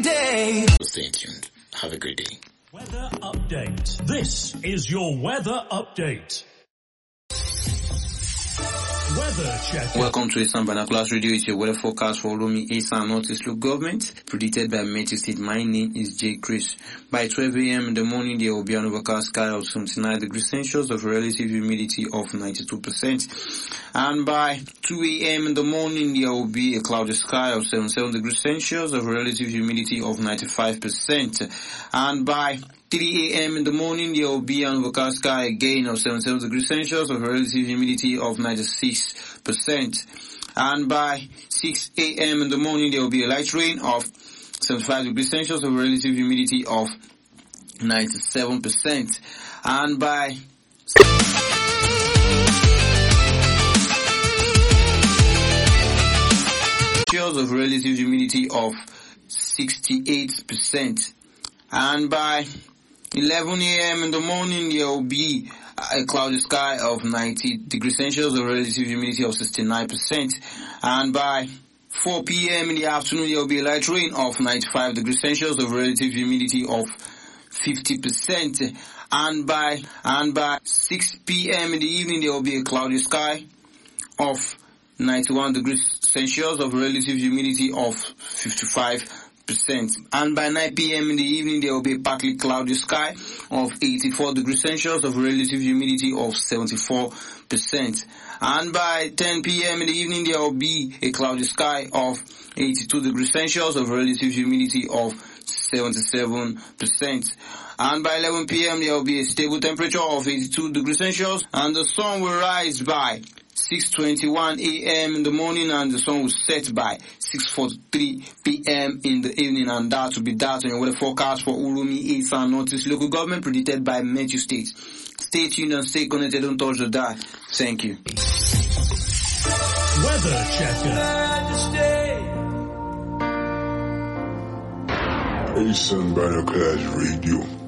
day. Stay tuned. Have a great day. Weather update. This is your weather update. Weather check. Welcome to Eastern Binoculars Radio. It's your weather forecast for Olomi, Eastern Northeast Local Government, predicted by Metro State. My name is Jay Chris. By 12 a.m. in the morning, there will be an overcast sky of 79 degrees Celsius of relative humidity of 92%. And by 2 a.m. in the morning, there will be a cloudy sky of 77 degrees Celsius of relative humidity of 95%. And by 3 a.m. in the morning, there will be an overcast sky again of 77 degrees Celsius of relative humidity of 96%. And by 6 a.m. in the morning, there will be a light rain of 75 degrees Celsius of relative humidity of 97%. And by of relative humidity of 68%. And by 11 a.m. in the morning, there will be a cloudy sky of 90 degrees Celsius of relative humidity of 69%. And by 4 p.m. in the afternoon, there will be a light rain of 95 degrees Celsius of relative humidity of 50%. And by 6 p.m. in the evening, there will be a cloudy sky of 91 degrees Celsius of relative humidity of 55%. And by 9 p.m. in the evening, there will be a partly cloudy sky of 84 degrees Celsius of relative humidity of 74%. And by 10 p.m. in the evening, there will be a cloudy sky of 82 degrees Celsius of relative humidity of 77%. And by 11 p.m. there will be a stable temperature of 82 degrees Celsius, and the sun will rise by 6:21 a.m. in the morning, and the sun will set by 6:43 p.m. in the evening. And that will be that on your weather forecast for Olomi, Eastern Northeast Local Government, predicted by Metro State. Stay tuned and stay connected. Don't touch the dial. Thank you. Weather checker. Eastern Binoculars Radio.